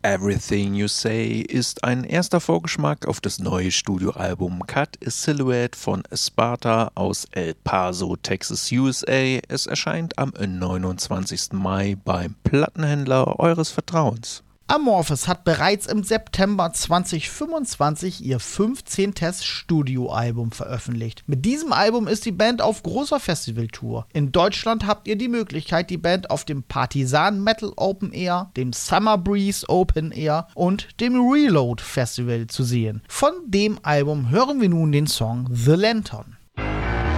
Everything You Say ist ein erster Vorgeschmack auf das neue Studioalbum Cut a Silhouette von Sparta aus El Paso, Texas, USA. Es erscheint am 29. Mai beim Plattenhändler eures Vertrauens. Amorphis hat bereits im September 2025 ihr 15. Studioalbum veröffentlicht. Mit diesem Album ist die Band auf großer Festivaltour. In Deutschland habt ihr die Möglichkeit, die Band auf dem Partisan Metal Open Air, dem Summer Breeze Open Air und dem Reload Festival zu sehen. Von dem Album hören wir nun den Song The Lantern.